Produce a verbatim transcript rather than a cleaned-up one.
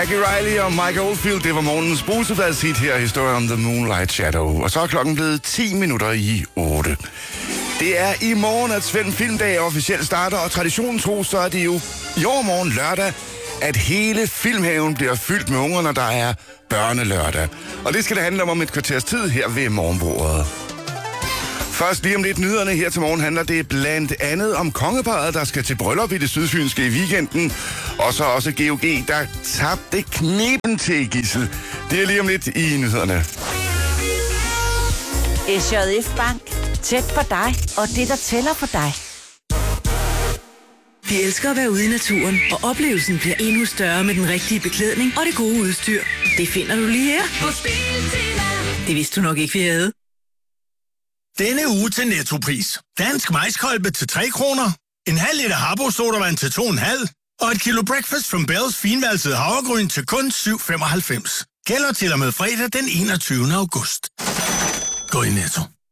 Jackie Riley og Michael Oldfield, det var morgens brusebadshit her, historien om The Moonlight Shadow. Og så er klokken blevet ti minutter i otte. Det er i morgen, at Svend Filmdag officielt starter, og traditionen tro, så er det jo i overmorgen lørdag, at hele Filmhaven bliver fyldt med unger, når der er børnelørdag. Og det skal det handle om om et kvarters tid her ved morgenbordet. Først lige om lidt nyhederne her til morgen handler det blandt andet om kongeparret, der skal til bryllup i det sydfynske i weekenden. Og så også G O G, der tabte knepen til Gissel. Det er lige om lidt i nyhederne. S J F Bank. Tæt på dig, og det, der tæller for dig. Vi elsker at være ude i naturen, og oplevelsen bliver endnu større med den rigtige beklædning og det gode udstyr. Det finder du lige her. Det vidste du nok ikke, vi havde. Denne uge til Nettopris. Dansk maiskolbe til tre kroner. En halv liter Harbo sodavand til to komma fem. Og et kilo Breakfast from Bells finvalset havregryn til kun syv femoghalvfems. Gælder til og med fredag den enogtyvende august. Gå i Netto.